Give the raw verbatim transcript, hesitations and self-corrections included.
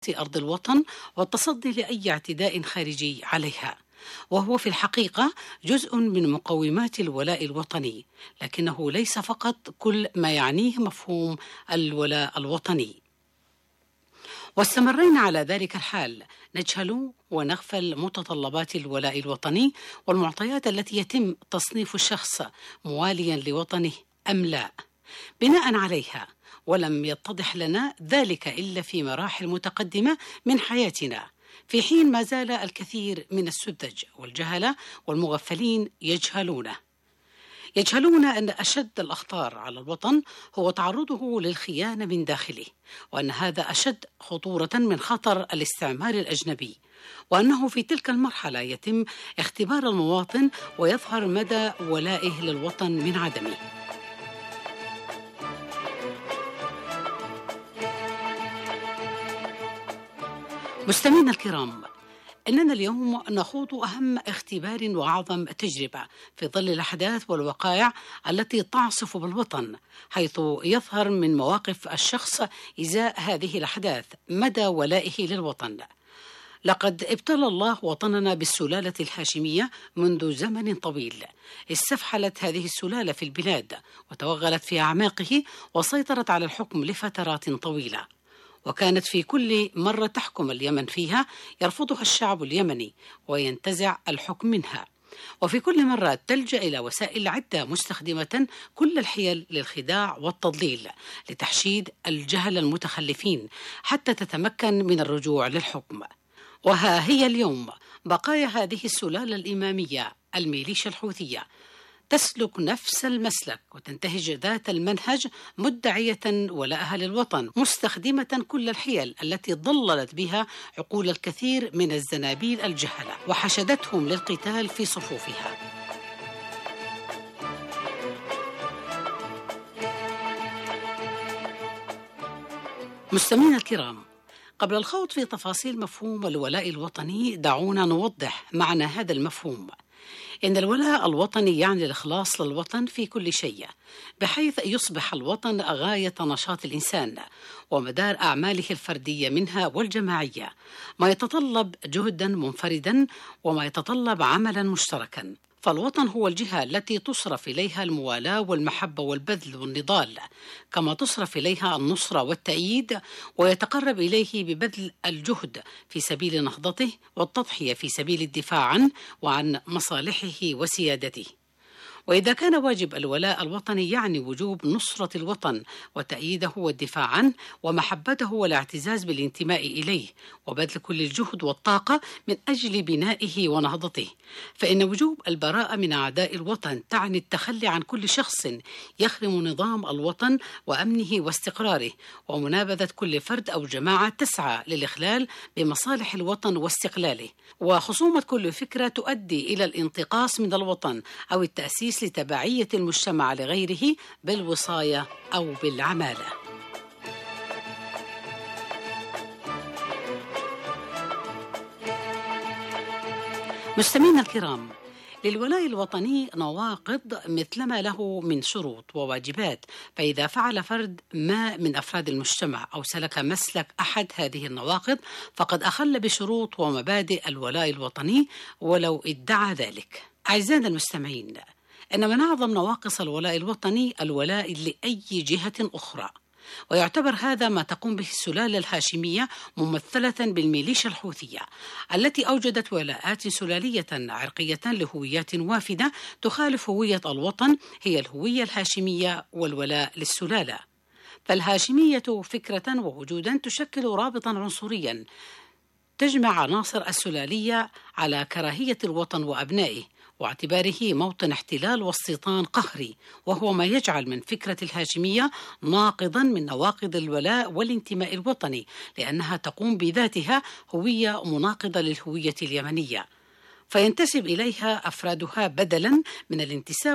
أرض الوطن والتصدي لأي اعتداء خارجي عليها، وهو في الحقيقة جزء من مقومات الولاء الوطني، لكنه ليس فقط كل ما يعنيه مفهوم الولاء الوطني. واستمرينا على ذلك الحال نجهل ونغفل متطلبات الولاء الوطني والمعطيات التي يتم تصنيف الشخص مواليا لوطنه أم لا بناء عليها، ولم يتضح لنا ذلك إلا في مراحل متقدمة من حياتنا، في حين ما زال الكثير من السذج والجهلة والمغفلين يجهلونه يجهلون أن أشد الأخطار على الوطن هو تعرضه للخيانة من داخله، وأن هذا أشد خطورة من خطر الاستعمار الأجنبي، وأنه في تلك المرحلة يتم اختبار المواطن ويظهر مدى ولائه للوطن من عدمه. مستمعينا الكرام، إننا اليوم نخوض أهم اختبار وأعظم تجربة في ظل الأحداث والوقائع التي تعصف بالوطن، حيث يظهر من مواقف الشخص إزاء هذه الأحداث مدى ولائه للوطن. لقد ابتلى الله وطننا بالسلالة الهاشمية منذ زمن طويل، استفحلت هذه السلالة في البلاد وتوغلت في أعماقه وسيطرت على الحكم لفترات طويلة، وكانت في كل مرة تحكم اليمن فيها يرفضها الشعب اليمني وينتزع الحكم منها، وفي كل مرة تلجأ إلى وسائل عدة مستخدمة كل الحيل للخداع والتضليل لتحشيد الجهل المتخلفين حتى تتمكن من الرجوع للحكم. وها هي اليوم بقايا هذه السلالة الإمامية الميليشيا الحوثية تسلك نفس المسلك وتنتهج ذات المنهج، مدعية ولاءها للوطن، مستخدمة كل الحيل التي ضللت بها عقول الكثير من الزنابيل الجهلة وحشدتهم للقتال في صفوفها. مستمعينا الكرام، قبل الخوض في تفاصيل مفهوم الولاء الوطني دعونا نوضح معنى هذا المفهوم. إن الولاء الوطني يعني الإخلاص للوطن في كل شيء، بحيث يصبح الوطن غاية نشاط الإنسان ومدار أعماله الفردية منها والجماعية، ما يتطلب جهدا منفردا وما يتطلب عملا مشتركا. فالوطن هو الجهة التي تصرف إليها الموالاة والمحبة والبذل والنضال، كما تصرف إليها النصرة والتأييد، ويتقرب إليه ببذل الجهد في سبيل نهضته والتضحية في سبيل الدفاع عنه وعن مصالحه وسيادته. وإذا كان واجب الولاء الوطني يعني وجوب نصرة الوطن وتأييده والدفاع عنه ومحبته والاعتزاز بالانتماء إليه وبذل كل الجهد والطاقة من أجل بنائه ونهضته، فإن وجوب البراءة من أعداء الوطن تعني التخلي عن كل شخص يخرم نظام الوطن وأمنه واستقراره، ومنابذة كل فرد أو جماعة تسعى للإخلال بمصالح الوطن واستقلاله، وخصومة كل فكرة تؤدي إلى الانتقاص من الوطن أو التأسيس لتبعية المجتمع لغيره بالوصاية أو بالعمالة. مستمعينا الكرام، للولاء الوطني نواقض مثلما له من شروط وواجبات، فإذا فعل فرد ما من أفراد المجتمع أو سلك مسلك أحد هذه النواقض فقد أخل بشروط ومبادئ الولاء الوطني ولو ادعى ذلك. أعزائنا المستمعين، إن من أعظم نواقص الولاء الوطني الولاء لأي جهة أخرى، ويعتبر هذا ما تقوم به السلالة الهاشمية ممثلة بالميليشيا الحوثية التي أوجدت ولاءات سلالية عرقية لهويات وافدة تخالف هوية الوطن، هي الهوية الهاشمية والولاء للسلالة. فالهاشمية فكرة ووجودا تشكل رابطا عنصريا تجمع عناصر السلالية على كراهية الوطن وأبنائه واعتباره موطن احتلال واستيطان قهري، وهو ما يجعل من فكرة الهاشمية ناقضا من نواقض الولاء والانتماء الوطني، لأنها تقوم بذاتها هوية مناقضة للهوية اليمنية، فينتسب إليها أفرادها بدلا من الانتساب